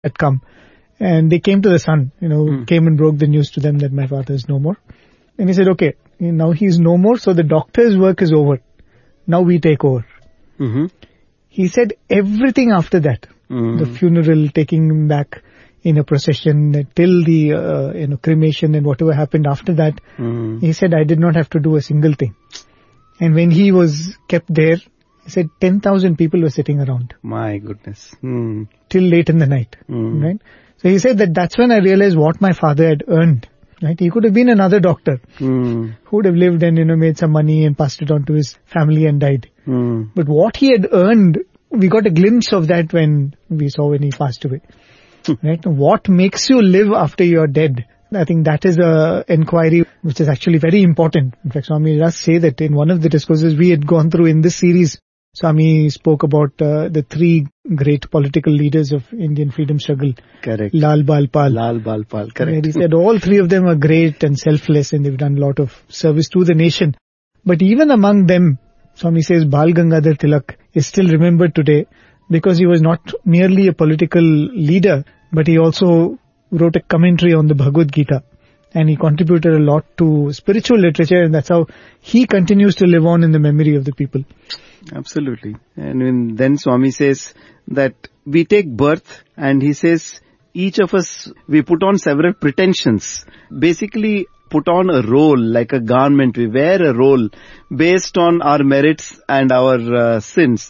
had come. And they came to the son, came and broke the news to them that my father is no more. And he said, okay, now he's no more, so the doctor's work is over. Now we take over. Mm-hmm. He said everything after that, the funeral, taking him back in a procession till the cremation and whatever happened after that, he said, I did not have to do a single thing. And when he was kept there, he said 10,000 people were sitting around. My goodness. Till late in the night. Right? So he said that's when I realized what my father had earned. Right? He could have been another doctor who would have lived and made some money and passed it on to his family and died. But what he had earned, we got a glimpse of that when he passed away. Right? What makes you live after you're dead? I think that is a inquiry which is actually very important. In fact, Swami does say that in one of the discourses we had gone through in this series, Swami spoke about the three great political leaders of Indian freedom struggle. Correct. Lal Bal Pal. Lal Bal Pal, correct. Where he said all three of them are great and selfless and they've done a lot of service to the nation. But even among them, Swami says Bal Gangadhar Tilak is still remembered today because he was not merely a political leader, but he also wrote a commentary on the Bhagavad Gita. And he contributed a lot to spiritual literature, and that's how he continues to live on in the memory of the people. Absolutely. And then Swami says that we take birth, and he says each of us, we put on several pretensions. Basically put on a role like a garment. We wear a role based on our merits and our sins.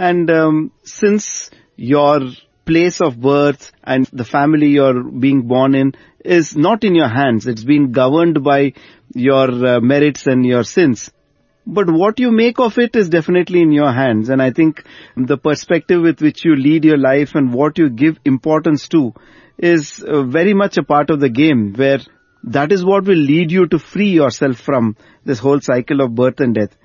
And since your place of birth and the family you're being born in is not in your hands, it's been governed by your merits and your sins. But what you make of it is definitely in your hands. And I think the perspective with which you lead your life and what you give importance to is very much a part of the game, where that is what will lead you to free yourself from this whole cycle of birth and death.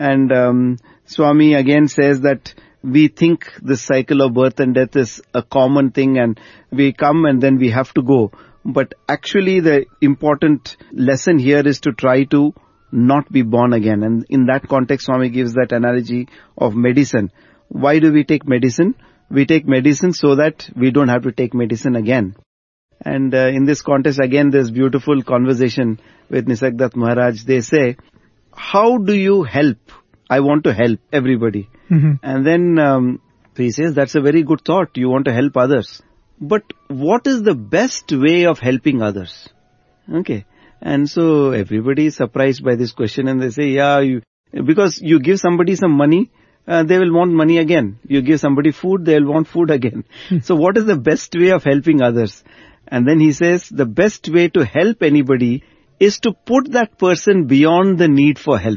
And Swami again says that we think this cycle of birth and death is a common thing and we come and then we have to go. But actually the important lesson here is to try to not be born again. And in that context, Swami gives that analogy of medicine. Why do we take medicine? We take medicine so that we don't have to take medicine again. And in this context, again, this beautiful conversation with Nisargadatta Maharaj. They say, how do you help? I want to help everybody. Mm-hmm. And then he says, that's a very good thought. You want to help others. But what is the best way of helping others? Okay. And so everybody is surprised by this question and they say, because you give somebody some money, they will want money again. You give somebody food, they will want food again. So what is the best way of helping others? And then he says, the best way to help anybody is to put that person beyond the need for help.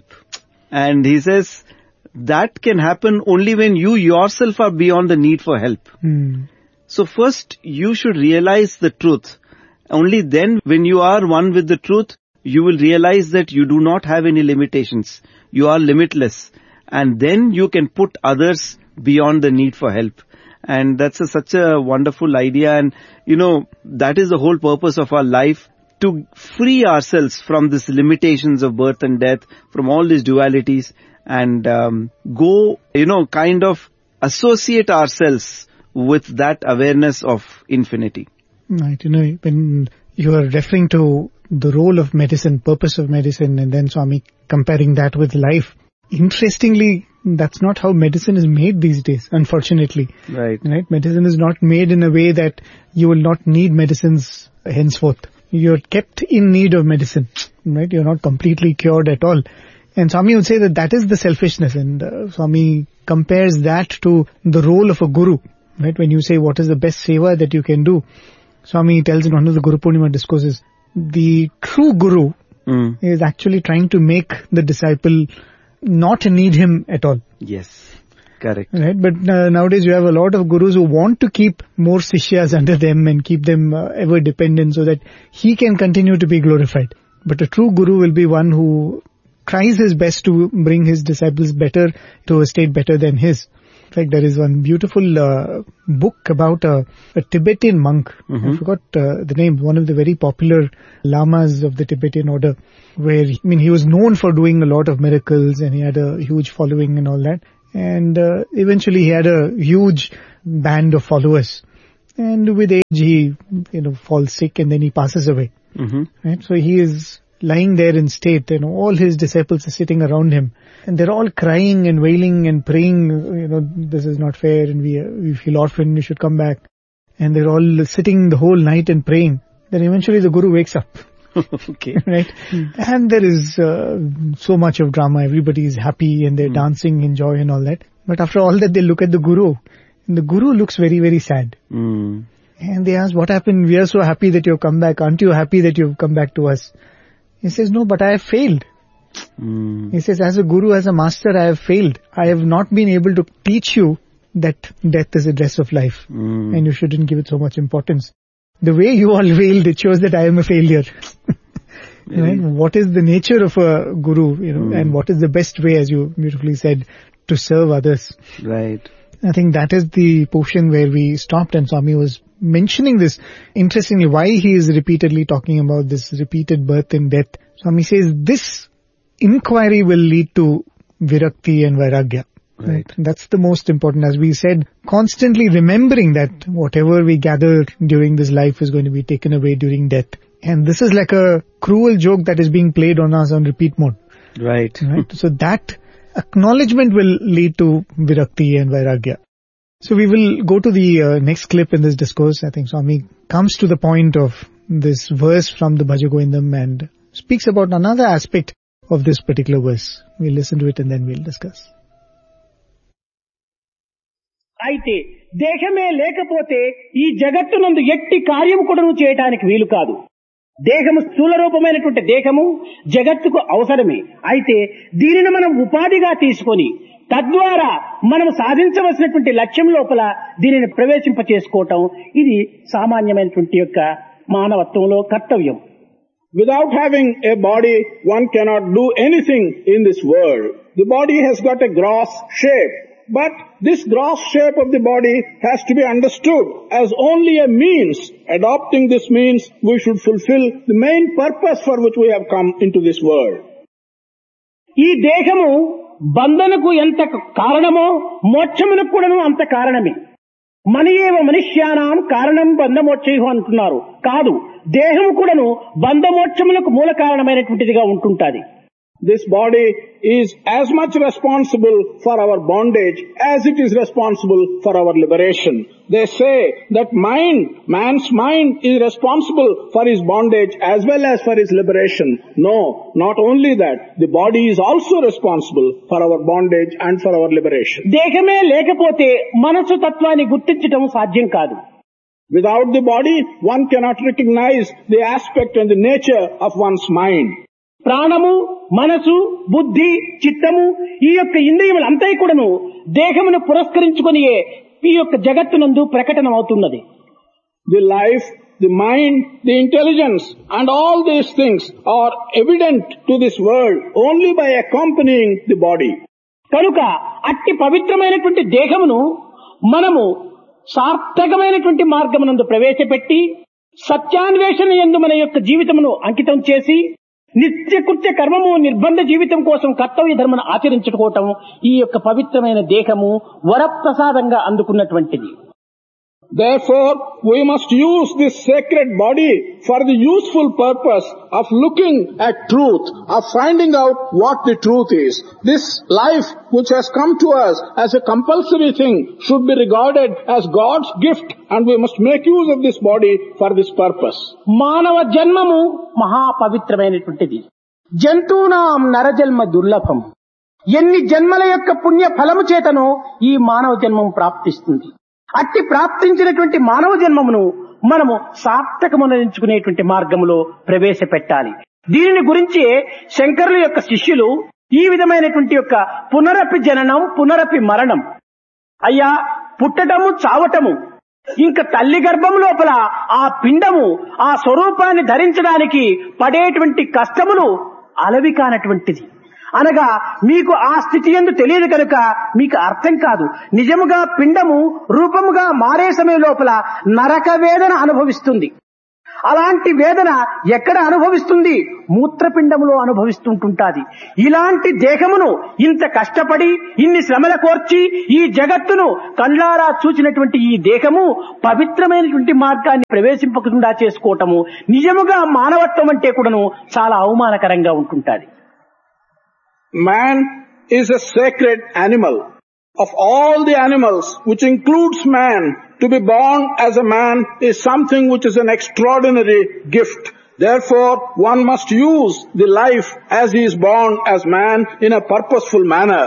And he says, that can happen only when you yourself are beyond the need for help. So first, you should realize the truth. Only then, when you are one with the truth, you will realize that you do not have any limitations. You are limitless. And then you can put others beyond the need for help. And that's such a wonderful idea. And, that is the whole purpose of our life, to free ourselves from these limitations of birth and death, from all these dualities, and go, kind of associate ourselves with that awareness of infinity. Right. When you are referring to the role of medicine, purpose of medicine, and then Swami comparing that with life, interestingly, that's not how medicine is made these days, unfortunately. Right. Medicine is not made in a way that you will not need medicines henceforth. You're kept in need of medicine, right? You're not completely cured at all. And Swami would say that is the selfishness, and Swami compares that to the role of a guru, right? When you say what is the best seva that you can do, Swami tells in one of the Guru Purnima discourses, the true guru is actually trying to make the disciple not need him at all. Yes, correct. Right? But nowadays you have a lot of gurus who want to keep more sishyas under them and keep them ever dependent so that he can continue to be glorified. But a true guru will be one who tries his best to bring his disciples better to a state better than his. In fact, there is one beautiful book about a Tibetan monk. I forgot the name. One of the very popular lamas of the Tibetan order, where he was known for doing a lot of miracles and he had a huge following and all that. And eventually he had a huge band of followers. And with age, he, falls sick and then he passes away. Right? So he is lying there in state, all his disciples are sitting around him and they're all crying and wailing and praying, this is not fair and we feel orphaned, you should come back. And they're all sitting the whole night and praying. Then eventually the Guru wakes up. Okay. Right? And there is so much of drama. Everybody is happy and they're dancing in joy and all that. But after all that, they look at the Guru. And the Guru looks very, very sad. And they ask, what happened? We are so happy that you've come back. Aren't you happy that you've come back to us? He says, no, but I have failed. He says, as a Guru, as a master, I have failed. I have not been able to teach you that death is a dress of life. And you shouldn't give it so much importance. The way you all wailed, it shows that I am a failure. Right? What is the nature of a Guru, and what is the best way, as you beautifully said, to serve others? Right. I think that is the portion where we stopped, and Swami was mentioning this. Interestingly, why he is repeatedly talking about this repeated birth and death. Swami says this inquiry will lead to virakti and vairagya. Right. That's the most important. As we said, constantly remembering that whatever we gather during this life is going to be taken away during death. And this is like a cruel joke that is being played on us on repeat mode. Right. So that acknowledgement will lead to virakti and vairagya. So we will go to the next clip in this discourse. I think Swami comes to the point of this verse from the Bhaja Govindam and speaks about another aspect of this particular verse. We'll listen to it and then we'll discuss. అయితే దేహమే లేకపోతే ఈ జగత్తునందు ఎట్టి కార్యము కూడా చేయటానికి వీలు కాదు. దేహము స్థూల రూపమైనటువంటి దేహము జగత్తుకు అవసరమే. అయితే దీనిని మనం ఉపాధిగా తీసుకొని తద్వారా మనం సాధించవలసినటువంటి లక్ష్యం లోపల దీనిని ప్రవేశింప చేసుకోవటం ఇది సామాన్యమైనటువంటి యొక్క మానవత్వంలో కర్తవ్యం. Without having a body, one cannot do anything in this world. The body has got a gross shape. But this gross shape of the body has to be understood as only a means. Adopting this means, we should fulfill the main purpose for which we have come into this world. ఈ దేహము బంధనకు ఎంత కారణమో మోక్షమునకు కూడాను అంత కారణమే. మనయేవ మనుష్యానాం కారణం బంధమోక్షయు అంటున్నారు. కాదు, దేహము కూడాను బంధమోక్షములకు మూల కారణమైనటువంటిదిగా ఉంటుంటాది. This body is as much responsible for our bondage as it is responsible for our liberation. They say that man's mind is responsible for his bondage as well as for his liberation. No, not only that, the body is also responsible for our bondage and for our liberation. దేహమే లేకపోతే మనసు తత్వాన్ని గుర్తించడం సాధ్యం కాదు. Without the body, one cannot recognize the aspect and the nature of one's mind. ప్రాణము, మనసు, బుద్ధి, చిత్తము ఈ యొక్క ఇంద్రియములు అంతా కూడాను దేహమును పురస్కరించుకొని ఈ యొక్క జగత్తునందు ప్రకటనమవుతున్నది. The life, the mind, the intelligence and all these things are evident to this world only by accompanying the body. కనుక అట్టి పవిత్రమైనటువంటి దేహమును మనము సార్థకమైనటువంటి మార్గమునందు ప్రవేశపెట్టి సత్యాన్వేషణ యందు మన యొక్క జీవితమును అంకితం చేసి నిత్యకృత్య కర్మము నిర్బంధ జీవితం కోసం కర్తవ్య ధర్మను ఆచరించుకోవటం ఈ యొక్క పవిత్రమైన దేహము వరప్రసాదంగా అందుకున్నటువంటిది. Therefore, we must use this sacred body for the useful purpose of looking at truth, of finding out what the truth is. This life which has come to us as a compulsory thing should be regarded as God's gift, and we must make use of this body for this purpose. మానవ జన్మము మహాపవిత్రమైనటువంటిది. జంతువునాం నరజన్మ దుర్లభం. ఎన్ని జన్మల యొక్క పుణ్య ఫలము చేతనో ఈ మానవ జన్మం ప్రాప్తిస్తుంది. అట్టి ప్రాప్తించినటువంటి మానవ జన్మమును మనము సార్థకమునరించుకునేటువంటి మార్గములో ప్రవేశపెట్టాలి. దీనిని గురించి శంకరుల యొక్క శిష్యులు ఈ విధమైనటువంటి యొక్క పునరపి జననం పునరపి మరణం, అయ్యా పుట్టటము చావటము, ఇంకా తల్లి గర్భం లోపల ఆ పిండము ఆ స్వరూపాన్ని ధరించడానికి పడేటువంటి కష్టములు అలవి కానటువంటిది. అనగా మీకు ఆ స్థితి యందు తెలియదు కనుక మీకు అర్థం కాదు. నిజముగా పిండము రూపముగా మారే సమయం లోపల నరక వేదన అనుభవిస్తుంది. అలాంటి వేదన ఎక్కడ అనుభవిస్తుంది? మూత్రపిండములో అనుభవిస్తుంటుంటాది. ఇలాంటి దేహమును ఇంత కష్టపడి ఇన్ని శ్రమల కోర్చి ఈ జగత్తును కళ్ళారా చూచినటువంటి ఈ దేహము పవిత్రమైనటువంటి మార్గాన్ని ప్రవేశింపకుండా చేసుకోవటము నిజముగా మానవత్వం అంటే కూడాను చాలా అవమానకరంగా ఉంటుంటాది. Man is a sacred animal. Of all the animals, which includes man, to be born as a man is something which is an extraordinary gift. Therefore, one must use the life as he is born as man in a purposeful manner.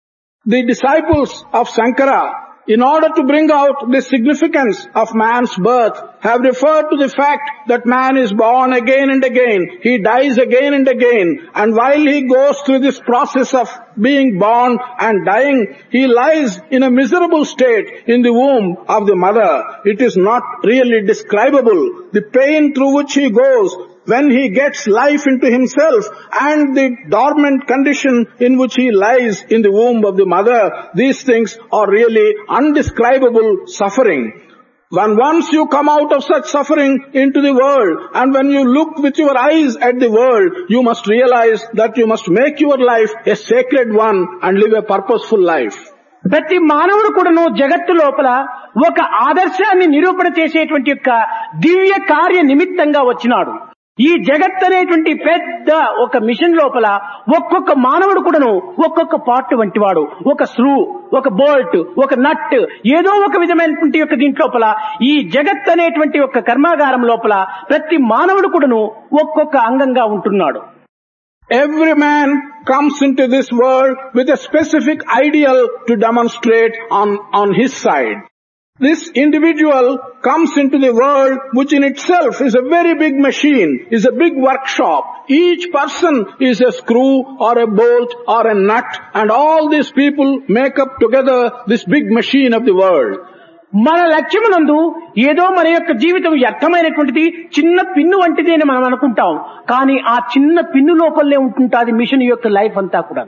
The disciples of Sankara, in order to bring out the significance of man's birth, have referred to the fact that man is born again and again, he dies again and again, and while he goes through this process of being born and dying, he lies in a miserable state in the womb of the mother. It is not really describable. The pain through which he goes when he gets life into himself and the dormant condition in which he lies in the womb of the mother, these things are really undescribable suffering. When once you come out of such suffering into the world, and when you look with your eyes at the world, you must realize that you must make your life a sacred one and live a purposeful life. ప్రతి మానవుడు కూడాను జగత్తు లోపల ఒక ఆదర్శాన్ని నిరూపణ చేసేటువంటి యొక్క దివ్య కార్య నిమిత్తంగా వచ్చినాడు. ఈ జగత్ అనేటువంటి పెద్ద ఒక మిషన్ లోపల ఒక్కొక్క మానవుడు కూడాను ఒక్కొక్క పార్ట్ వంటి వాడు, ఒక స్క్రూ, ఒక బోల్ట్, ఒక నట్, ఏదో ఒక విధమైనటువంటి యొక్క దీంట్లోపల ఈ జగత్ అనేటువంటి ఒక కర్మాగారం లోపల ప్రతి మానవుడు కూడాను ఒక్కొక్క అంగంగా ఉంటున్నాడు. Every man comes into this world with a specific ideal to demonstrate on his side. This individual comes into the world which in itself is a very big machine, is a big workshop. Each person is a screw or a bolt or a nut, and all these people make up together this big machine of the world. మన లక్ష్యమునందు ఏదో మన యొక్క జీవితం వ్యర్థమైనటువంటిది చిన్న pin వంటిది అని మనం అనుకుంటాం. కానీ ఆ చిన్న పిన్ను లోపలనే ఉంటుంటాది మిషన్ యొక్క లైఫ్ అంతా కూడా.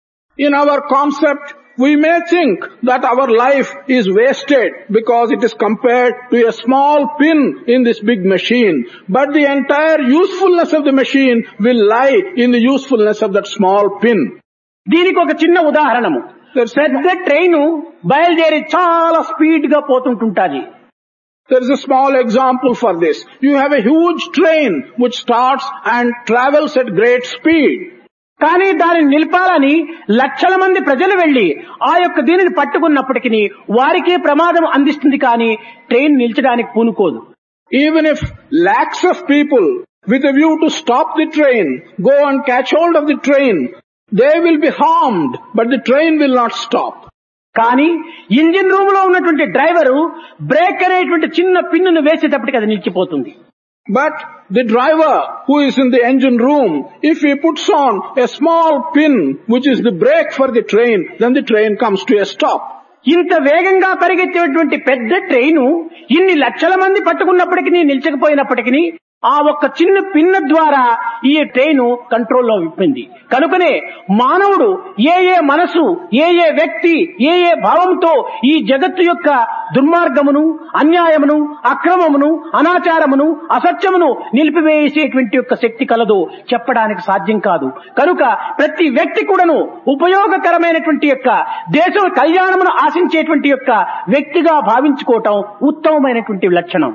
In our concept, we may think that our life is wasted because it is compared to a small pin in this big machine. But the entire usefulness of the machine will lie in the usefulness of that small pin. దీనికి ఒక చిన్న ఉదాహరణము. పెద్ద train బయలుదేరి చాలా speed గా పోతుంటుంటాది. There is a small example for this. You have a huge train which starts and travels at great speed. కానీ దానిని నిలపాలని లక్షల మంది ప్రజలు వెళ్లి ఆ యొక్క దీనిని పట్టుకున్నప్పటికీ వారికే ప్రమాదం అందిస్తుంది, కానీ train నిల్చడానికి పూనుకోదు. Even if lakhs of people with a view to stop the train go and catch hold of the train, they will be harmed, but the train will not stop. కానీ ఇంజిన్ రూమ్ లో ఉన్నటువంటి driver break అనేటువంటి చిన్న పిన్నును వేసేటప్పటికి అది నిలిచిపోతుంది. But the driver who is in the engine room, if he puts on a small pin which is the brake for the train, then the train comes to a stop. ఇంత వేగంగా పరిగెత్తేటువంటి పెద్ద train ఇన్ని లక్షల మంది పట్టుకున్నప్పటికీ నిలిచకపోయినప్పటికీ ఆ ఒక్క చిన్న పిన్న ద్వారా ఈ ట్రైను కంట్రోల్లో విప్పింది. కనుకనే మానవుడు ఏ మనసు, ఏ వ్యక్తి, ఏ భావంతో ఈ జగత్తు యొక్క దుర్మార్గమును, అన్యాయమును, అక్రమమును, అనాచారమును, అసత్యమును నిలిపివేసేటువంటి యొక్క శక్తి కలదో చెప్పడానికి సాధ్యం కాదు. కనుక ప్రతి వ్యక్తి కూడాను ఉపయోగకరమైనటువంటి యొక్క దేశ కళ్యాణమును ఆశించేటువంటి యొక్క వ్యక్తిగా భావించుకోవటం ఉత్తమమైనటువంటి లక్షణం.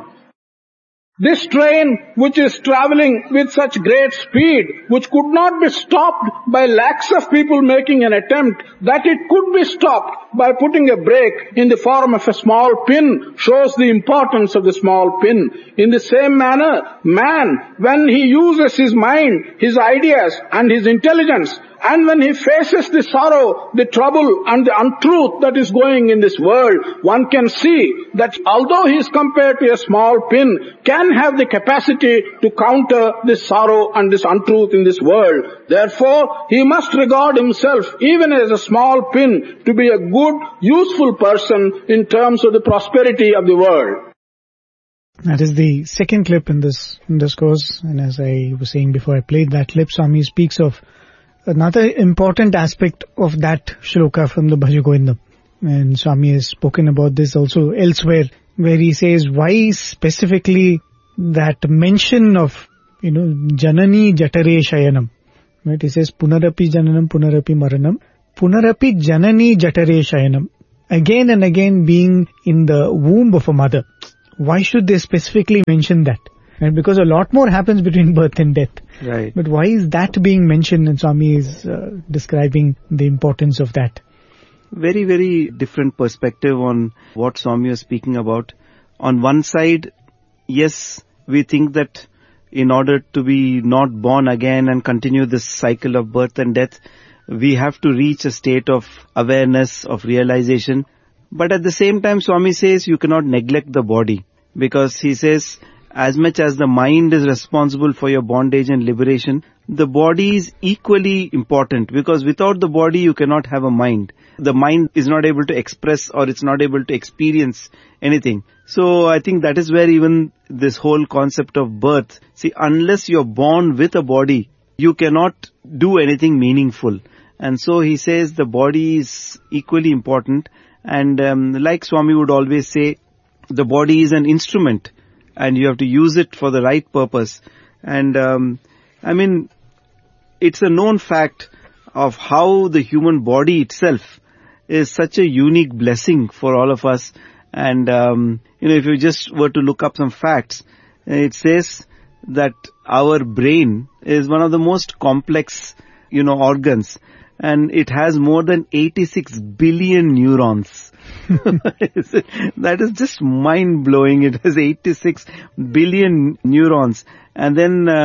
This train which is traveling with such great speed, which could not be stopped by lakhs of people making an attempt, that it could be stopped by putting a brake in the form of a small pin, shows the importance of the small pin. In the same manner, man, when he uses his mind, his ideas and his intelligence, and when he faces the sorrow, the trouble and the untruth that is going in this world, one can see that although he is compared to a small pin, can have the capacity to counter this sorrow and this untruth in this world. Therefore, he must regard himself even as a small pin to be a good, useful person in terms of the prosperity of the world. That is the second clip in this course, and as I was saying before I played that clip, Swami speaks of another important aspect of that shloka from the Bhaja Govindam. And Swami has spoken about this also elsewhere, where he says why specifically that mention of, Janani Jatare Shayanam. Right? He says, Punarapi Jananam, Punarapi Maranam, Punarapi Janani Jatare Shayanam. Again and again being in the womb of a mother. Why should they specifically mention that? Right? Because a lot more happens between birth and death. Right. But why is that being mentioned? And Swami is describing the importance of that. Very, very different perspective on what Swami was speaking about. On one side, yes, we think that in order to be not born again and continue this cycle of birth and death, we have to reach a state of awareness, of realization. But at the same time, Swami says you cannot neglect the body, because he says as much as the mind is responsible for your bondage and liberation, the body is equally important, because without the body you cannot have a mind. The mind is not able to express, or it's not able to experience anything. So I think that is where even this whole concept of birth, see, unless you're born with a body, you cannot do anything meaningful. And so he says the body is equally important. And like Swami would always say, the body is an instrument and you have to use it for the right purpose. And it's a known fact of how the human body itself is such a unique blessing for all of us. And, if you just were to look up some facts, it says that our brain is one of the most complex, organs. And it has more than 86 billion neurons. That is just mind-blowing. It has 86 billion neurons. And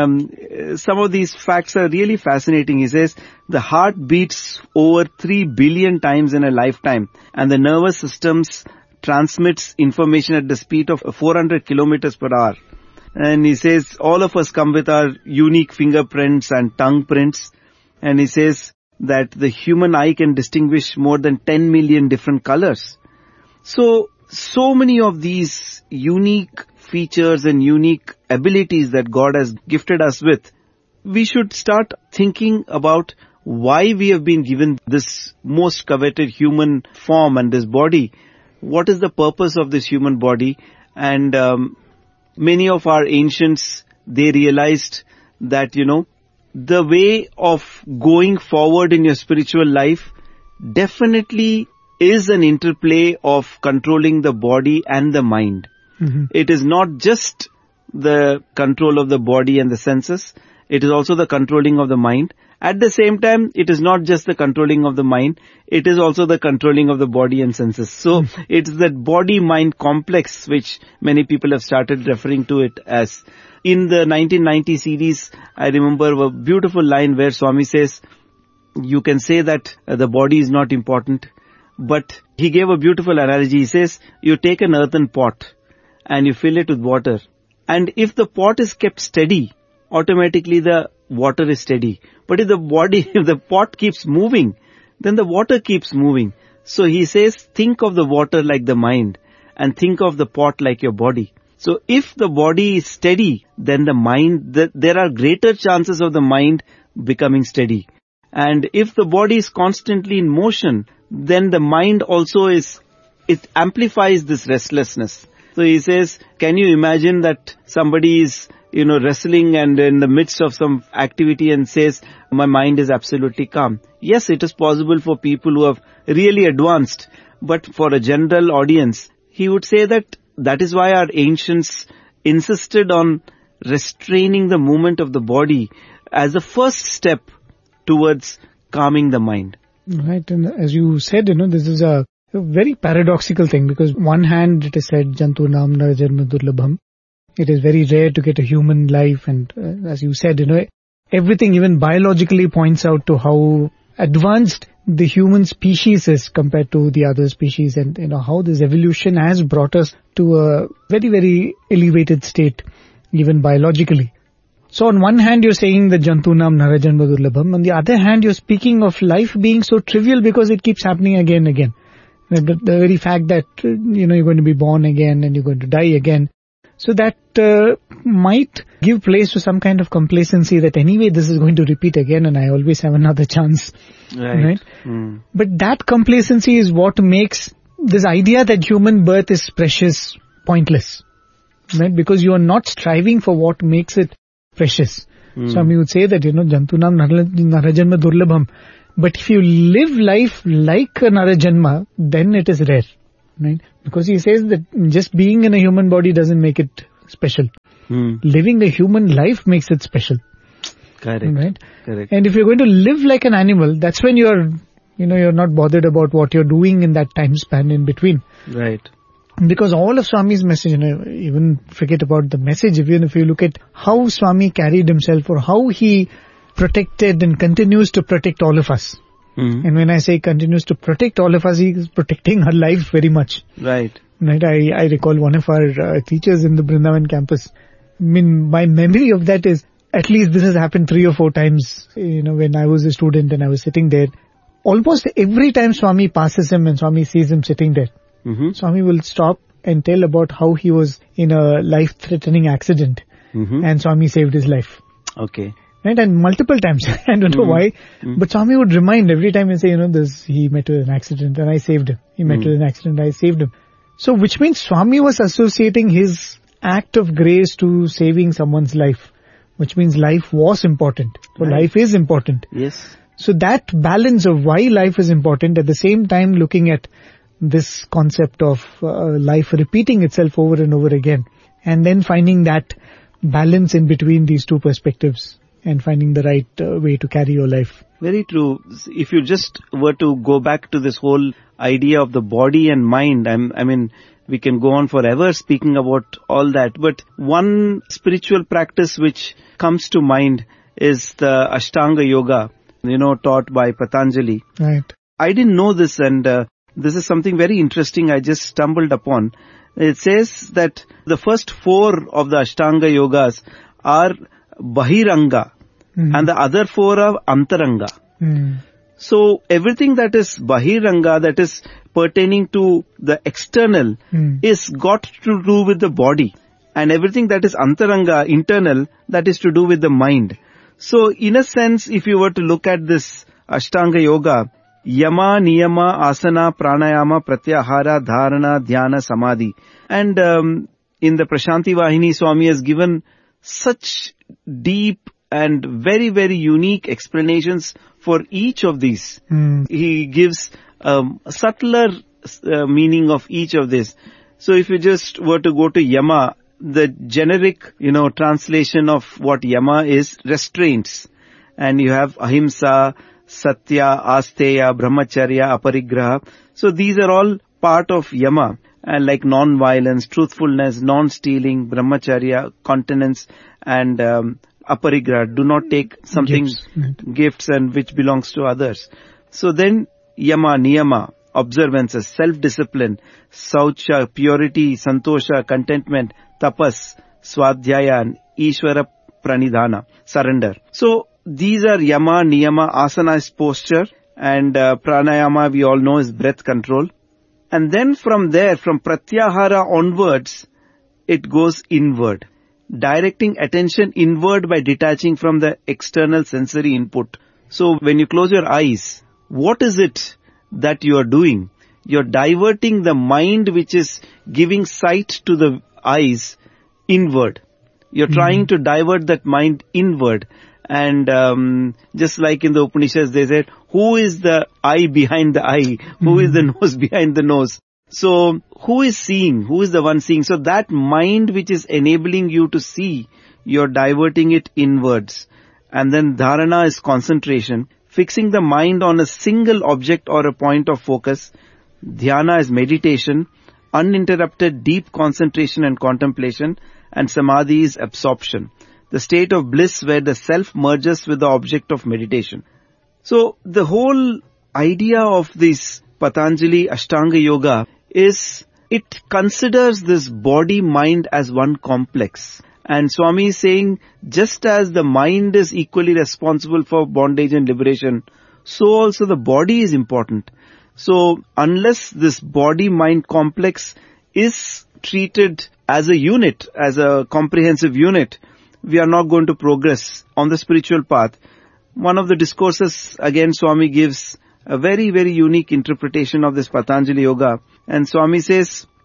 then some of these facts are really fascinating. He says the heart beats over 3 billion times in a lifetime. And the nervous systems transmits information at the speed of 400 kilometers per hour. And he says all of us come with our unique fingerprints and tongue prints. And he says that the human eye can distinguish more than 10 million different colors. So many of these unique features and unique abilities that God has gifted us with, we should start thinking about why we have been given this most coveted human form and this body. What is the purpose of this human body? And many of our ancients, they realized that, the way of going forward in your spiritual life definitely is an interplay of controlling the body and the mind. Mm-hmm. It is not just the control of the body and the senses. It is also the controlling of the mind. At the same time, it is not just the controlling of the mind. It is also the controlling of the body and senses. So it's that body-mind complex which many people have started referring to it as. In the 1990 series, I remember a beautiful line where Swami says, you can say that the body is not important, but he gave a beautiful analogy. He says, you take an earthen pot and you fill it with water. And if the pot is kept steady, automatically the water is steady. But if the pot keeps moving, then the water keeps moving. So he says, think of the water like the mind and think of the pot like your body. So if the body is steady, then the mind, there are greater chances of the mind becoming steady. And if the body is constantly in motion, then the mind also it amplifies this restlessness. So he says, can you imagine that somebody is, wrestling and in the midst of some activity and says, my mind is absolutely calm. Yes, it is possible for people who have really advanced, but for a general audience, he would say that is why our ancients insisted on restraining the movement of the body as the first step towards calming the mind. Right, and as you said, this is a very paradoxical thing, because one hand it is said, Jantūnām narajanma durlabham. It is very rare to get a human life, and as you said, everything even biologically points out to how advanced the human species is compared to the other species, and how this evolution has brought us to a very, very elevated state, even biologically. So on one hand you're saying that Jantūnām narajanma durlabham, on the other hand you're speaking of life being so trivial because it keeps happening again and again. The very fact that, you're going to be born again and you're going to die again. So that might give place to some kind of complacency that anyway this is going to repeat again and I always have another chance. Right? Mm. But that complacency is what makes this idea that human birth is precious pointless. right? Because you are not striving for what makes it precious. Swami would say that, Jantunam Narajanma Durlabham. But if you live life like a Narajanma, then it is rare, right? Because he says that just being in a human body doesn't make it special. Living a human life makes it special. Correct. Right? Correct. And if you're going to live like an animal, that's when you're not bothered about what you're doing in that time span in between. Right. Because all of Swami's message, even forget about the message, even if you look at how Swami carried himself or how he protected and continues to protect all of us. And when I say continues to protect all of us, he is protecting our lives very much. Right. Right. I recall one of our teachers in the Brindavan campus. I mean, my memory of that is, at least this has happened 3 or 4 times, when I was a student and I was sitting there. Almost every time Swami passes him and Swami sees him sitting there, Swami will stop and tell about how he was in a life-threatening accident and Swami saved his life. Okay. Right, and multiple times. I don't know why, but Swami would remind every time and say, he met with an accident and I saved him. He met with an accident, I saved him. So which means Swami was associating his act of grace to saving someone's life, which means life was important, or life is important. Yes. So that balance of why life is important, at the same time looking at this concept of life repeating itself over and over again, and then finding that balance in between these two perspectives and finding the right way to carry your life. Very true. If you just were to go back to this whole idea of the body and mind, I mean, we can go on forever speaking about all that, but one spiritual practice which comes to mind is the Ashtanga Yoga, taught by Patanjali. Right. I didn't know this, and this is something very interesting I just stumbled upon. It says that the first 4 of the Ashtanga Yogas are Bahiranga, and the other 4 are Antaranga. So everything that is Bahiranga, that is pertaining to the external, is got to do with the body. And everything that is Antaranga, internal, that is to do with the mind. So in a sense, if you were to look at this Ashtanga Yoga, Yama, Niyama, Asana, Pranayama, Pratyahara, Dharana, Dhyana, Samadhi. And in the Prashanti Vahini, Swami has given such deep and very, very unique explanations for each of these. He gives subtler meaning of each of this. So if you just were to go to Yama, the generic, translation of what Yama is, restraints. And you have Ahimsa, Satya, Asteya, Brahmacharya, Aparigraha. So these are all part of Yama. And like non-violence, truthfulness, non-stealing, Brahmacharya, continence, and Aparigraha. Do not take something, gifts and which belongs to others. So then Yama, Niyama, observances, self-discipline, Saucha, purity, Santosha, contentment, Tapas, Swadhyaya, and Ishvara Pranidhana, surrender. So these are Yama, Niyama. Asana is posture, and Pranayama we all know is breath control. And then from there, from Pratyahara onwards, it goes inward, directing attention inward by detaching from the external sensory input. So when you close your eyes, what is it that you are doing? You're diverting the mind which is giving sight to the eyes inward. You're trying to divert that mind inward. And just like in the Upanishads, they said, who is the eye behind the eye? Who is the nose behind the nose? So who is seeing? Who is the one seeing? So that mind which is enabling you to see, you're diverting it inwards. And then dharana is concentration, fixing the mind on a single object or a point of focus. Dhyana is meditation, uninterrupted deep concentration and contemplation. And samadhi is absorption, the state of bliss where the self merges with the object of meditation. So the whole idea of this Patanjali Ashtanga Yoga is, it considers this body-mind as one complex. And Swami is saying, just as the mind is equally responsible for bondage and liberation, so also the body is important. So unless this body-mind complex is treated as a unit, as a comprehensive unit, we are not going to progress on the spiritual path. One of the discourses, again, Swami gives a very, very unique interpretation of this Patanjali Yoga. And Swami says,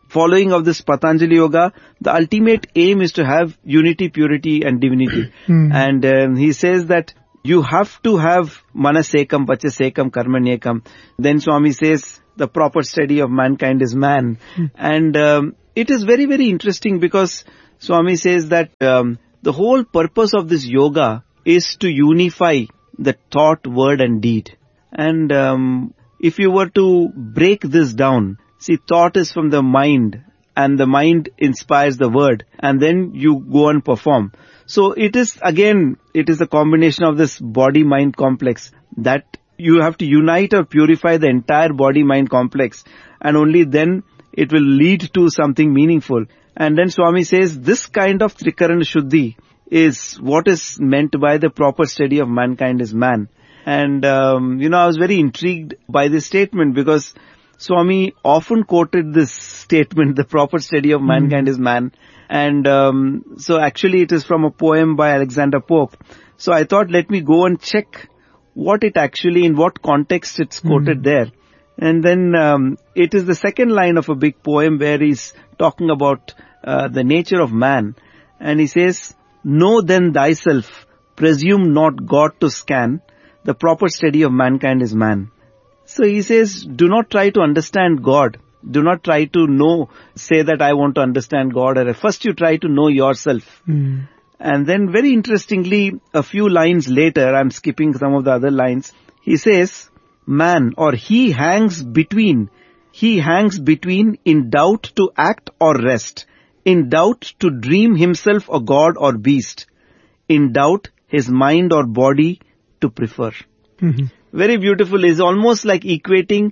following of this Patanjali Yoga, the ultimate aim is to have unity, purity and divinity. And he says that you have to have manasekam, vachasekam, karmanyekam. Then Swami says the proper study of mankind is man. And it is very, very interesting because Swami says that the whole purpose of this yoga is to unify the thought, word and deed. And if you were to break this down, see, thought is from the mind and the mind inspires the word and then you go and perform. So it is a combination of this body-mind complex that you have to unite or purify the entire body-mind complex, and only then it will lead to something meaningful. And then Swami says this kind of Trikarana Shuddhi is what is meant by the proper study of mankind is man. And, I was very intrigued by this statement because Swami often quoted this statement, the proper study of mankind is man. And so actually it is from a poem by Alexander Pope. So I thought, let me go and check what it actually, in what context it's quoted there. And then it is the second line of a big poem where he's talking about the nature of man. And he says, know then thyself, presume not God to scan, the proper study of mankind is man. So he says, do not try to understand God. Do not try to say that I want to understand God. First you try to know yourself. And then very interestingly, a few lines later, I'm skipping some of the other lines, he says, man, or he hangs between in doubt to act or rest, in doubt to dream himself a god or beast, in doubt his mind or body to prefer. Very beautiful. Is almost like equating,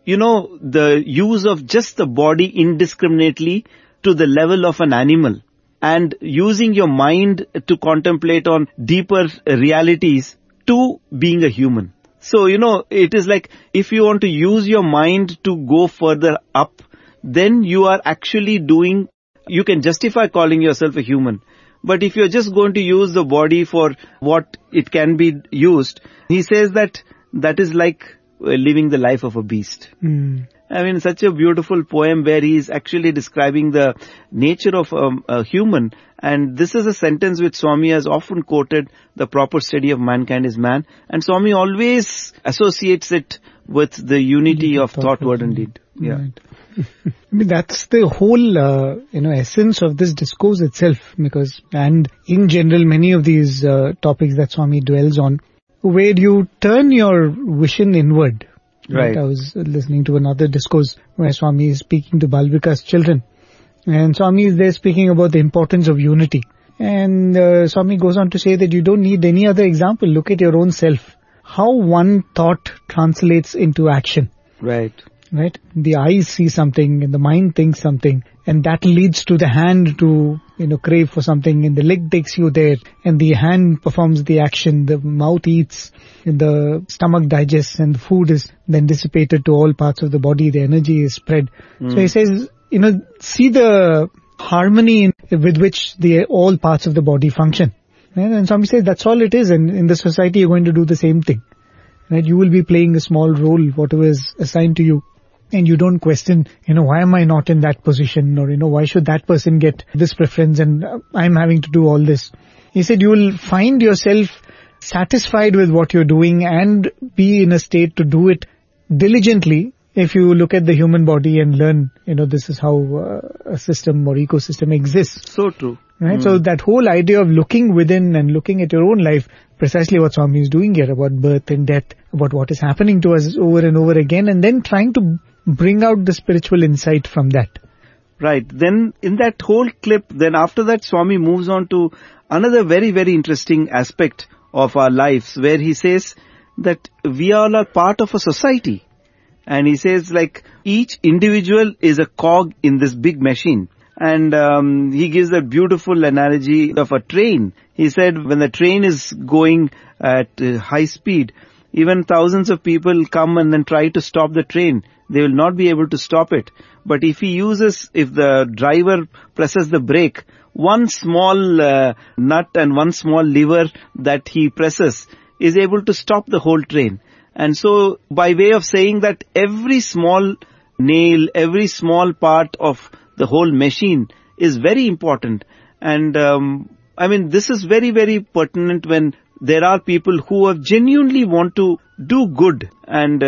the use of just the body indiscriminately to the level of an animal, and using your mind to contemplate on deeper realities to being a human. So, it is like if you want to use your mind to go further up, then you are actually you can justify calling yourself a human. But if you're just going to use the body for what it can be used, he says that is like living the life of a beast. I mean, such a beautiful poem where he is actually describing the nature of a human. And this is a sentence which Swami has often quoted, the proper study of mankind is man. And Swami always associates it with the unity of thought, word and deed. Yeah. Right. I mean, that's the whole, essence of this discourse itself, and in general, many of these topics that Swami dwells on, where you turn your vision inward. Right. I was listening to another discourse where Swami is speaking to Balvika's children. And Swami is there speaking about the importance of unity. And Swami goes on to say that you don't need any other example. Look at your own self. How one thought translates into action. Right. The eyes see something and the mind thinks something. And that leads to the hand to, crave for something, and the leg takes you there, and the hand performs the action, the mouth eats, and the stomach digests, and the food is then dissipated to all parts of the body, the energy is spread. So he says, see the harmony with which all parts of the body function. Right? And Swami says that's all it is, and in the society you're going to do the same thing. Right? You will be playing a small role, whatever is assigned to you. And you don't question, why am I not in that position, or, why should that person get this preference and I'm having to do all this. He said you will find yourself satisfied with what you're doing and be in a state to do it diligently if you look at the human body and learn, this is how a system or ecosystem exists. So true. Right? So that whole idea of looking within and looking at your own life, precisely what Swami is doing here about birth and death, about what is happening to us over and over again, and then trying to bring out the spiritual insight from that. Right. Then in that whole clip, then after that Swami moves on to another very, very interesting aspect of our lives, where he says that we all are part of a society. And he says like each individual is a cog in this big machine. And he gives a beautiful analogy of a train. He said when the train is going at high speed, even thousands of people come and then try to stop the train. They will not be able to stop it. But if the driver presses the brake, one small nut and one small lever that he presses is able to stop the whole train. And so by way of saying that every small nail, every small part of the whole machine is very important. And I mean, this is very, very pertinent when there are people who have genuinely want to do good. And,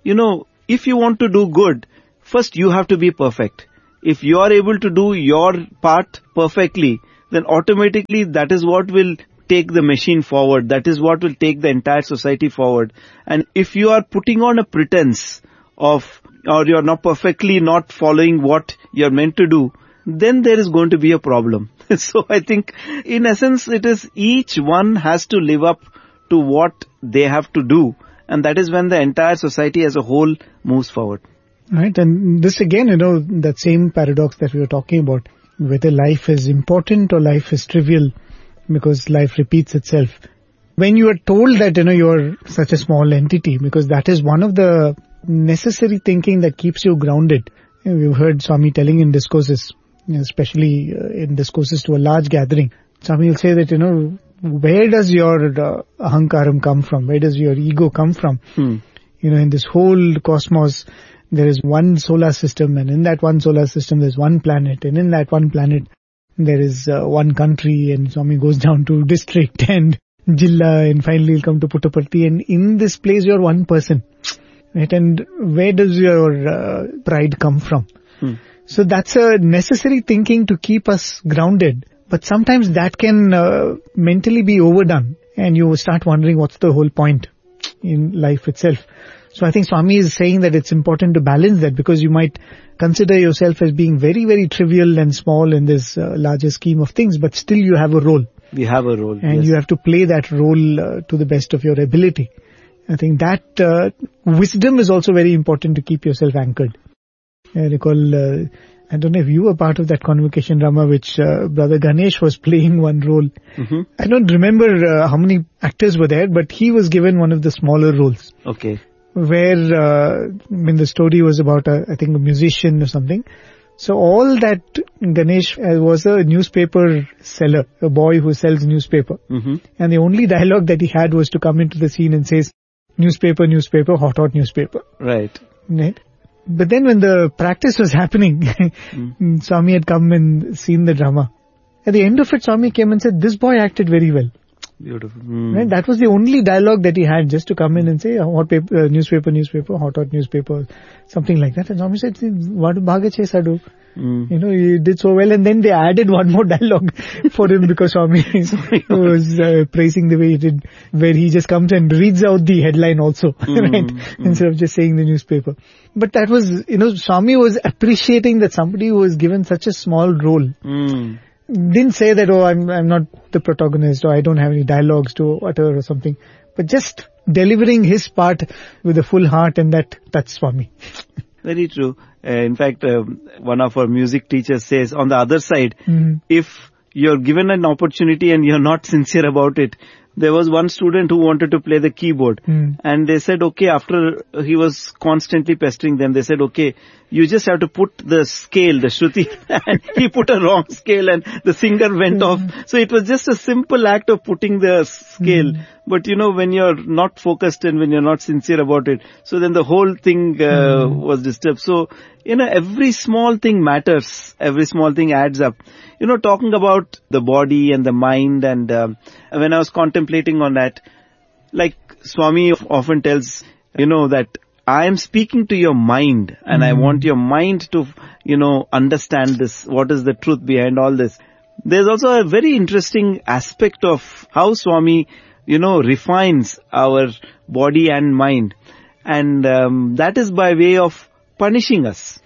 if you want to do good, first you have to be perfect. If you are able to do your part perfectly, then automatically that is what will take the machine forward. That is what will take the entire society forward. And if you are putting on a pretense of, or you're not perfectly not following what you're meant to do, then there is going to be a problem. So I think in essence it is each one has to live up to what they have to do. And that is when the entire society as a whole moves forward. Right. And this again, that same paradox that we were talking about, whether life is important or life is trivial, because life repeats itself. When you are told that, you're such a small entity, because that is one of the necessary thinking that keeps you grounded. We've heard Swami telling in discourses, especially in discourses to a large gathering. Swami will say that, where does your ahankaram come from? Where does your ego come from? In this whole cosmos, there is one solar system, and in that one solar system there's one planet, and in that one planet there is one country, and Swami goes down to district and Jilla, and finally he'll come to Puttaparthi, and in this place you're one person. Right? And where does your pride come from? So that's a necessary thinking to keep us grounded. But sometimes that can mentally be overdone, and you start wondering what's the whole point in life itself. So I think Swami is saying that it's important to balance that, because you might consider yourself as being very, very trivial and small in this larger scheme of things, but still you have a role. We have a role. And yes. You have to play that role to the best of your ability. I think that wisdom is also very important to keep yourself anchored. I recall, I don't know if you were part of that convocation, Rama, which Brother Ganesh was playing one role. Mm-hmm. I don't remember how many actors were there, but he was given one of the smaller roles. Okay. Where, the story was about, I think, a musician or something. So all that Ganesh was a newspaper seller, a boy who sells newspaper. Mm-hmm. And the only dialogue that he had was to come into the scene and say, newspaper, newspaper, hot newspaper. Right. But then when the practice was happening, Swami had come and seen the drama. At the end of it, Swami came and said, this boy acted very well. Beautiful. Right? That was the only dialogue that he had, just to come in and say, hot paper, newspaper, hot newspaper, something like that. And Swami said, what bhagache sadu? You did so well. And then they added one more dialogue for him, because Swami was praising the way he did, where he just comes and reads out the headline also, right? Instead of just saying the newspaper. But that was, Swami was appreciating that somebody who was given such a small role didn't say that, I'm not the protagonist, or I don't have any dialogues to utter or something, but just delivering his part with a full heart, and that's Swami. Very true. In fact, one of our music teachers says, on the other side, if you're given an opportunity and you're not sincere about it, there was one student who wanted to play the keyboard, and they said, okay, after he was constantly pestering them, they said, okay, you just have to put the scale, the shruti, and he put a wrong scale and the singer went off. So it was just a simple act of putting the scale. But when you're not focused and when you're not sincere about it, so then the whole thing was disturbed. So, every small thing matters. Every small thing adds up. Talking about the body and the mind, and when I was contemplating on that, like Swami often tells, that I am speaking to your mind, and I want your mind to, understand this. What is the truth behind all this? There's also a very interesting aspect of how Swami, refines our body and mind. And that is by way of punishing us.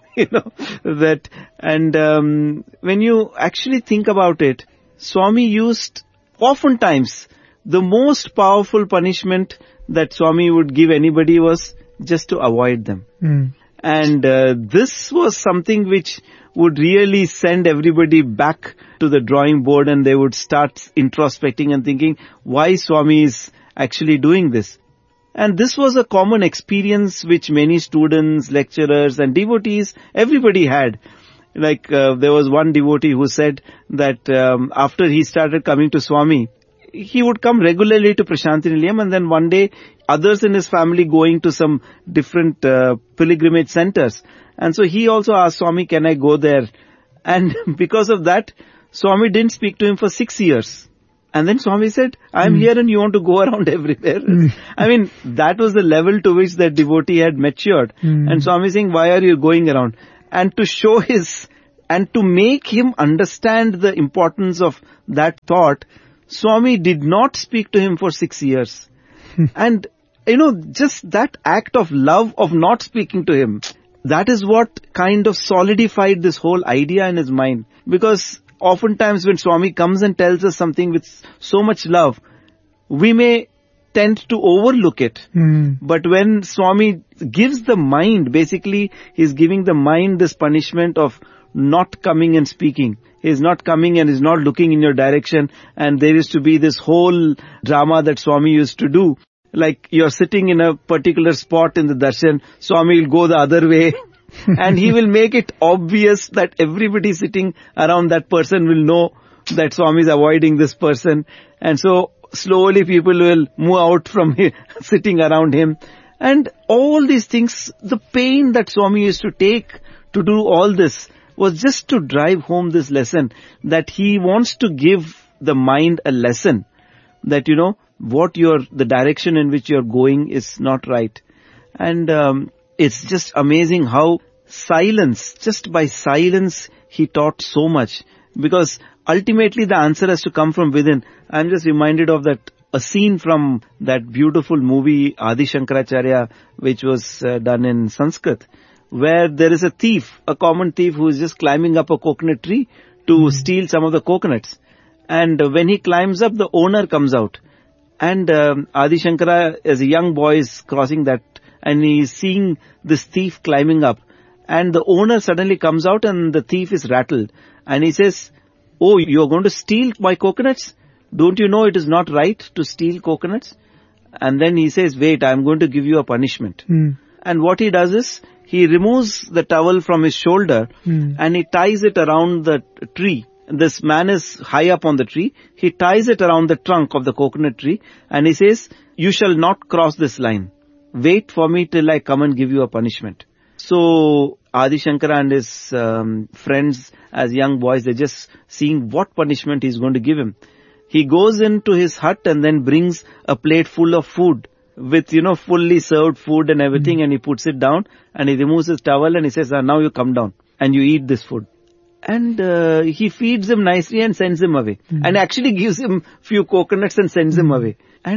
That, and when you actually think about it, Swami used oftentimes the most powerful punishment that Swami would give anybody was just to avoid them. And this was something which would really send everybody back to the drawing board, and they would start introspecting and thinking, why Swami is actually doing this? And this was a common experience which many students, lecturers and devotees, everybody had. Like there was one devotee who said that after he started coming to Swami, he would come regularly to Prasanthi Nilayam, and then one day others in his family going to some different pilgrimage centers. And so he also asked Swami, can I go there? And because of that, Swami didn't speak to him for 6 years. And then Swami said, I'm here and you want to go around everywhere. I mean, that was the level to which that devotee had matured. And Swami saying, why are you going around? And to show and to make him understand the importance of that thought, Swami did not speak to him for 6 years. And, just that act of love of not speaking to him, that is what kind of solidified this whole idea in his mind. Because oftentimes when Swami comes and tells us something with so much love, we may tend to overlook it. But when Swami gives the mind, basically he's giving the mind this punishment of not coming and speaking. He's not coming and is not looking in your direction, and there is to be this whole drama that Swami used to do. Like you're sitting in a particular spot in the darshan, Swami will go the other way. And he will make it obvious that everybody sitting around that person will know that Swami is avoiding this person. And so slowly people will move out from sitting around him. And all these things, the pain that Swami used to take to do all this was just to drive home this lesson that he wants to give the mind a lesson that, the direction in which you're going is not right. And, it's just amazing how just by silence, he taught so much. Because ultimately the answer has to come from within. I'm just reminded of a scene from that beautiful movie Adi Shankaracharya, which was done in Sanskrit, where there is a common thief who is just climbing up a coconut tree to steal some of the coconuts. And when he climbs up, the owner comes out. And Adi Shankara, as a young boy, is crossing that, and he is seeing this thief climbing up. And the owner suddenly comes out and the thief is rattled. And he says, oh, you're going to steal my coconuts? Don't you know it is not right to steal coconuts? And then he says, wait, I'm going to give you a punishment. And what he does is, he removes the towel from his shoulder and he ties it around the tree. This man is high up on the tree. He ties it around the trunk of the coconut tree and he says, you shall not cross this line. Wait for me till I come and give you a punishment. So Adi Shankara and his friends as young boys, they're just seeing what punishment he's going to give him. He goes into his hut and then brings a plate full of food with, fully served food and everything, and he puts it down and he removes his towel and he says, now you come down and you eat this food. And he feeds him nicely and sends him away. And actually gives him few coconuts and sends him away.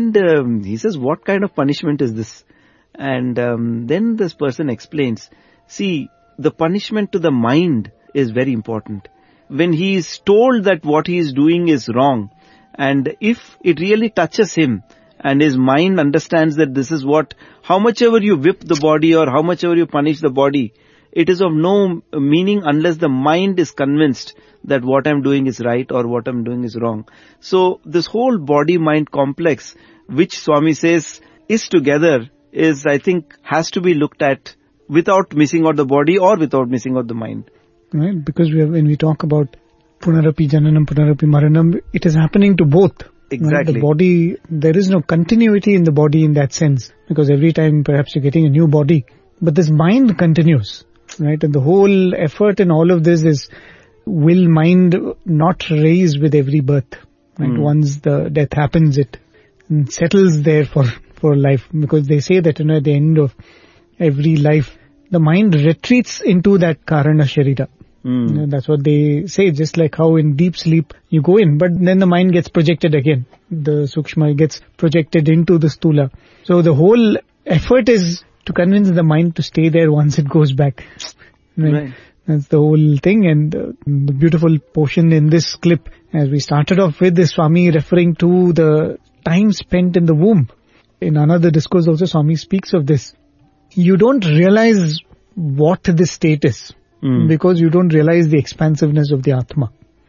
And he says, what kind of punishment is this? And then this person explains, see, the punishment to the mind is very important. When he is told that what he is doing is wrong, and if it really touches him, and his mind understands that this is how much ever you whip the body or how much ever you punish the body, it is of no meaning unless the mind is convinced that what I'm doing is right or what I'm doing is wrong. So this whole body-mind complex, which Swami says is together, I think, has to be looked at without missing out the body or without missing out the mind. Right, because when we talk about Punarapi Jananam, Punarapi Maranam, it is happening to both. Exactly. Right? The body, there is no continuity in the body in that sense, because every time perhaps you're getting a new body, but this mind continues, right? And the whole effort in all of this is, will mind not raise with every birth, right? Once the death happens, it settles there for life, because they say that, at the end of every life, the mind retreats into that Karana Sharira. That's what they say, just like how in deep sleep you go in, but then the mind gets projected again. The Sukshma gets projected into the Stula. So the whole effort is to convince the mind to stay there once it goes back. Right? That's the whole thing. And the beautiful portion in this clip, as we started off with, is Swami referring to the time spent in the womb. In another discourse also, Swami speaks of this. You don't realize what this state is. Because you don't realize the expansiveness of the Atma.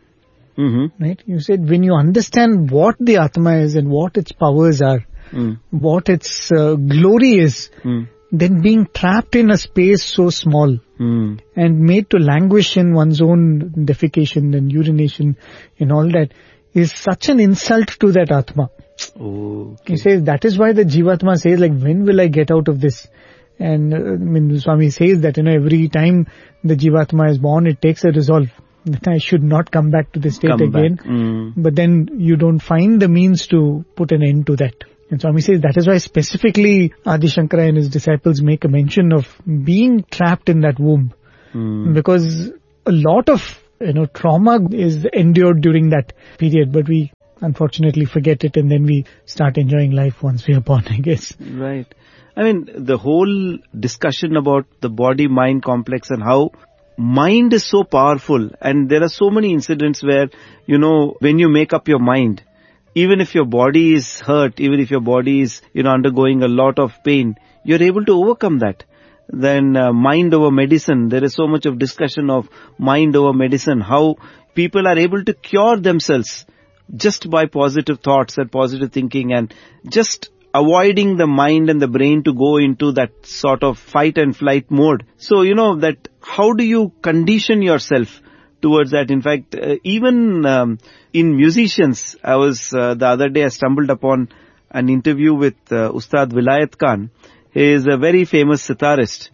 Right? You said when you understand what the Atma is and what its powers are, what its glory is, then being trapped in a space so small and made to languish in one's own defecation and urination and all that is such an insult to that Atma. Oh, okay. He says that is why the Jivatma says, like, when will I get out of this? And Swami says that, every time the Jivatma is born, it takes a resolve that I should not come back to this state again. But then you don't find the means to put an end to that. And Swami says that is why specifically Adi Shankara and his disciples make a mention of being trapped in that womb. Because a lot of trauma is endured during that period, but we unfortunately forget it, and then we start enjoying life once we are born, I guess. Right. I mean, the whole discussion about the body-mind complex and how mind is so powerful, and there are so many incidents where, when you make up your mind, even if your body is hurt, even if your body is, undergoing a lot of pain, you're able to overcome that. Then mind over medicine, there is so much of discussion of mind over medicine, how people are able to cure themselves just by positive thoughts and positive thinking, and just avoiding the mind and the brain to go into that sort of fight and flight mode. So, that how do you condition yourself towards that? In fact, even in musicians, the other day I stumbled upon an interview with Ustad Vilayat Khan. He is a very famous sitarist,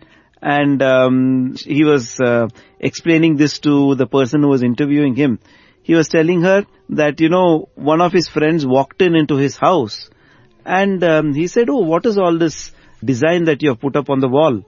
and he was explaining this to the person who was interviewing him. He was telling her that, one of his friends walked into his house, and he said, "Oh, what is all this design that you have put up on the wall?"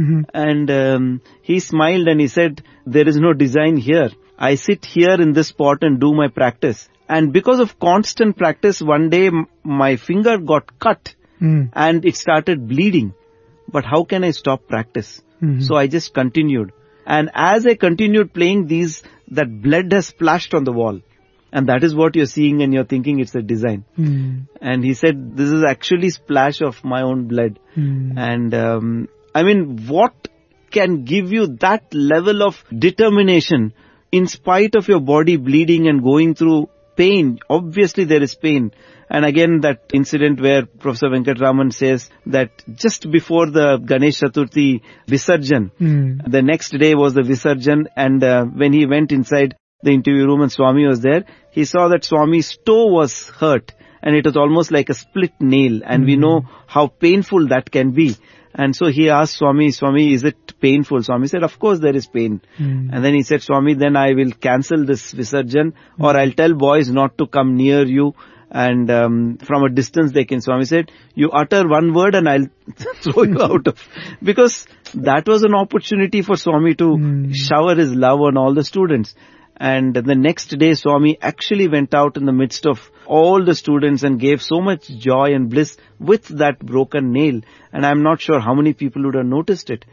And he smiled and he said, "There is no design here. I sit here in this spot and do my practice. And because of constant practice, one day my finger got cut and it started bleeding. But how can I stop practice?" So I just continued. And as I continued playing that blood has splashed on the wall. And that is what you're seeing, and you're thinking it's a design. And he said, this is actually splash of my own blood. And I mean, what can give you that level of determination in spite of your body bleeding and going through pain? Obviously there is pain. And again, that incident where Professor Venkatraman says that just before the Ganesh Chaturthi Visarjan, the next day was the Visarjan, and when he went inside the interview room and Swami was there, he saw that Swami's toe was hurt, and it was almost like a split nail, and we know how painful that can be. And so he asked Swami, is it painful? Swami said, of course there is pain. And then he said, Swami, then I will cancel this Visarjan, or I'll tell boys not to come near you, and from a distance they can. Swami said, you utter one word and I'll throw you out of, because that was an opportunity for Swami to shower his love on all the students. And the next day Swami actually went out in the midst of all the students and gave so much joy and bliss with that broken nail. And I'm not sure how many people would have noticed it.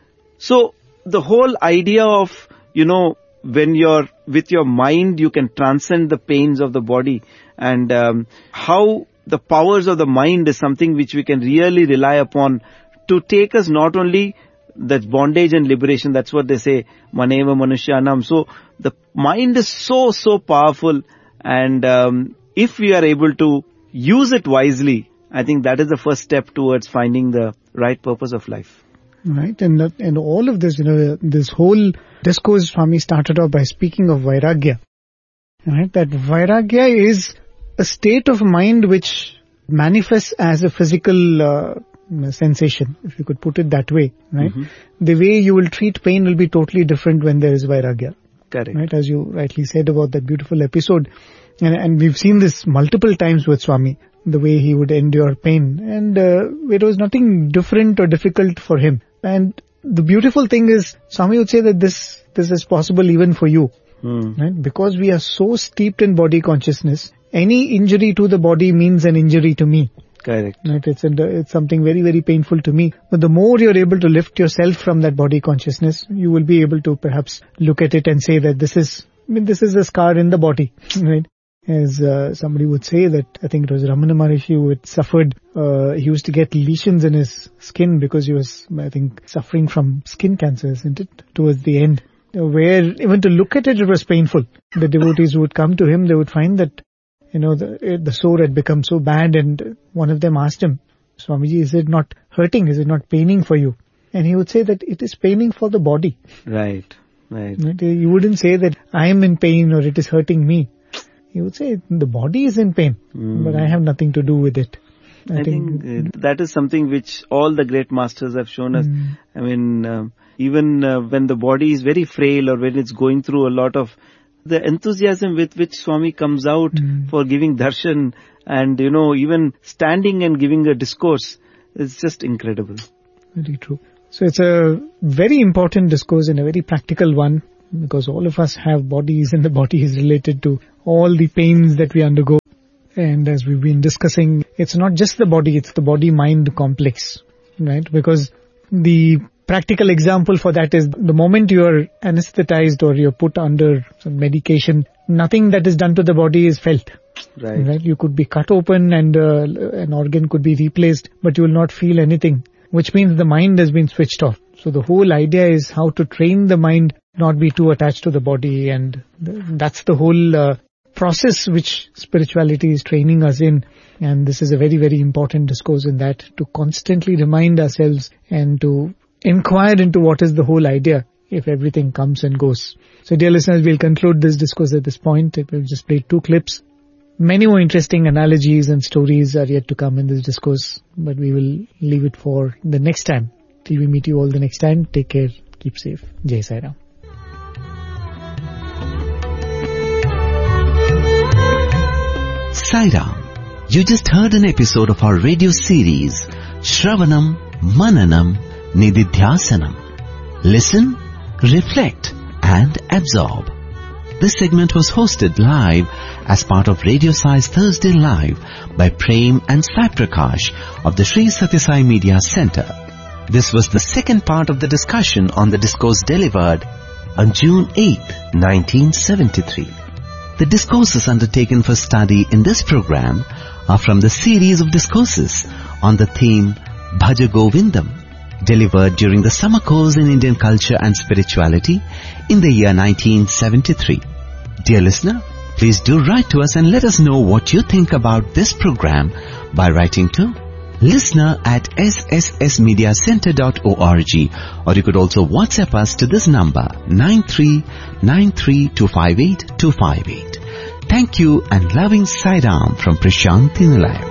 So the whole idea of, when you're with your mind, you can transcend the pains of the body, and how the powers of the mind is something which we can really rely upon to take us not only that bondage and liberation, that's what they say, maneva manushyanam. So the mind is so powerful, and if we are able to use it wisely, I think that is the first step towards finding the right purpose of life. Right, and all of this, this whole discourse, Swami started off by speaking of Vairagya. Right, that Vairagya is a state of mind which manifests as a physical sensation, if you could put it that way, right? The way you will treat pain will be totally different when there is Vairagya. Correct. Right, as you rightly said about that beautiful episode. And we've seen this multiple times with Swami, the way he would endure pain. And it was nothing different or difficult for him. And the beautiful thing is, Swami would say that this is possible even for you. Right? Because we are so steeped in body consciousness, any injury to the body means an injury to me. Correct. Right? It's something very, very painful to me. But the more you're able to lift yourself from that body consciousness, you will be able to perhaps look at it and say that this is a scar in the body. Right? As somebody would say that, I think it was Ramana Maharishi who had suffered, he used to get lesions in his skin because he was, I think, suffering from skin cancer, isn't it? Towards the end, where even to look at it, it was painful. The devotees who would come to him, they would find that, the sore had become so bad, and one of them asked him, Swamiji, is it not hurting? Is it not paining for you? And he would say that it is paining for the body. Right. You wouldn't say that I am in pain or it is hurting me. he would say, the body is in pain, but I have nothing to do with it. I think that is something which all the great masters have shown us. I mean, even when the body is very frail or when it's going through a lot of, the enthusiasm with which Swami comes out for giving darshan and, even standing and giving a discourse is just incredible. Very true. So it's a very important discourse and a very practical one, because all of us have bodies and the body is related to all the pains that we undergo. And as we've been discussing, it's not just the body, it's the body-mind complex, right? Because the practical example for that is the moment you're anesthetized or you're put under some medication, nothing that is done to the body is felt. Right? You could be cut open and an organ could be replaced, but you will not feel anything, which means the mind has been switched off. So the whole idea is how to train the mind not be too attached to the body, and that's the whole process which spirituality is training us in. And this is a very, very important discourse in that, to constantly remind ourselves and to inquire into what is the whole idea if everything comes and goes. So dear listeners, we'll conclude this discourse at this point. We've just played 2 clips. Many more interesting analogies and stories are yet to come in this discourse, but we will leave it for the next time. Till we meet you all the next time, take care, keep safe. Jai Sai Ram. Sai Ram. You just heard an episode of our radio series, Shravanam, Mananam, Nididhyasanam. Listen, reflect and absorb. This segment was hosted live as part of Radio Sai's Thursday Live by Prem and Sai Prakash of the Sri Sathya Sai Media Center. This was the second part of the discussion on the discourse delivered on June 8, 1973. The discourses undertaken for study in this program are from the series of discourses on the theme Bhaja Govindam, delivered during the summer course in Indian culture and spirituality in the year 1973. Dear listener, please do write to us and let us know what you think about this program by writing to listener@sssmediacenter.org, or you could also WhatsApp us to this number 9393258258. Thank you and loving Sai Ram from Prashanthi Nilayam.